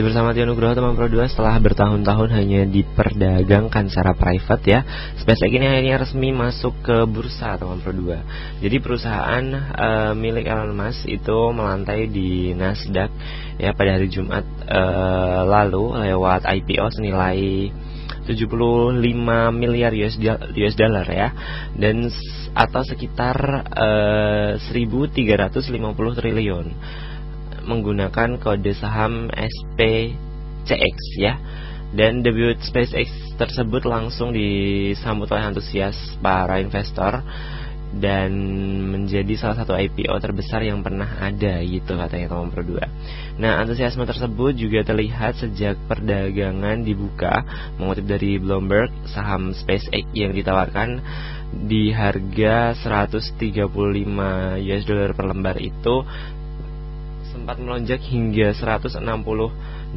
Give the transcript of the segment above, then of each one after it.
Masih bersama Tio Nugroho teman Pro 2. Setelah bertahun-tahun hanya diperdagangkan secara private ya, SpaceX ini akhirnya resmi masuk ke bursa teman Pro 2. Jadi perusahaan milik Elon Musk itu melantai di Nasdaq ya pada hari Jumat lalu lewat IPO senilai 75 miliar US dollar ya, dan atau sekitar 1.350 triliun menggunakan kode saham SPCX ya. Dan debut SpaceX tersebut langsung disambut oleh antusias para investor dan menjadi salah satu IPO terbesar yang pernah ada gitu katanya teman Pro 2. Nah, antusiasme tersebut juga terlihat sejak perdagangan dibuka. Mengutip dari Bloomberg, saham SpaceX yang ditawarkan di harga 135 US dollar per lembar itu sempat melonjak hingga 168,75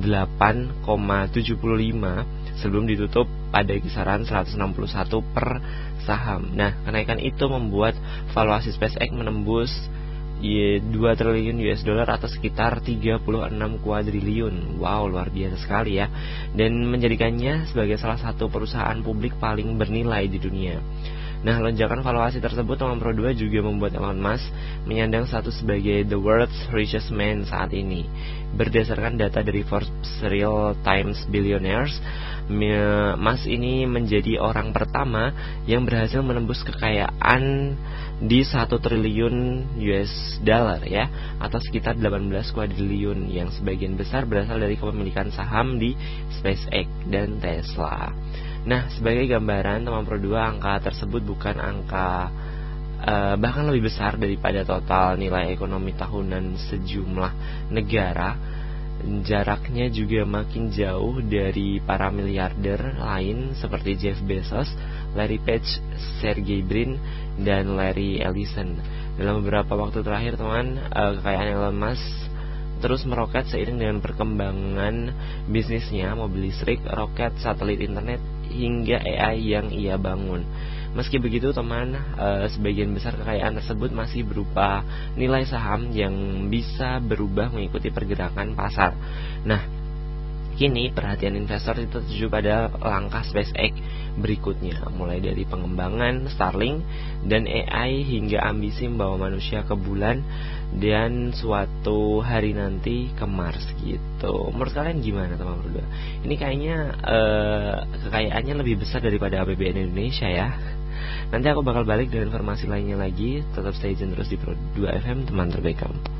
sebelum ditutup pada kisaran 161 per saham. Nah, kenaikan itu membuat valuasi SpaceX menembus 2 triliun US dollar atau sekitar 36 kuadriliun. Wow, luar biasa sekali ya. Dan menjadikannya sebagai salah satu perusahaan publik paling bernilai di dunia. Nah, lonjakan valuasi tersebut teman Pro 2 juga membuat Elon Musk menyandang status sebagai the world's richest man saat ini. Berdasarkan data dari Forbes Real Times Billionaires, Musk ini menjadi orang pertama yang berhasil menembus kekayaan di 1 triliun US dollar ya, atau sekitar 18 kuadriliun, yang sebagian besar berasal dari kepemilikan saham di SpaceX dan Tesla. Nah, sebagai gambaran teman Pro 2, angka tersebut bukan angka bahkan lebih besar daripada total nilai ekonomi tahunan sejumlah negara. Jaraknya juga makin jauh dari para miliarder lain seperti Jeff Bezos, Larry Page, Sergey Brin, dan Larry Ellison. Dalam beberapa waktu terakhir teman, kekayaan Elon Musk terus meroket seiring dengan perkembangan bisnisnya, mobil listrik, roket, satelit internet, hingga AI yang ia bangun. Meski begitu teman, sebagian besar kekayaan tersebut masih berupa nilai saham yang bisa berubah mengikuti pergerakan pasar. Nah, kini perhatian investor itu tertuju pada langkah SpaceX berikutnya, mulai dari pengembangan Starlink dan AI hingga ambisi membawa manusia ke bulan dan suatu hari nanti ke Mars gitu. Menurut kalian gimana teman Pro 2? Ini kayaknya kekayaannya lebih besar daripada APBN Indonesia ya. Nanti aku bakal balik dengan informasi lainnya lagi. Tetap stay tune terus di Pro 2 FM, teman terbaik kamu.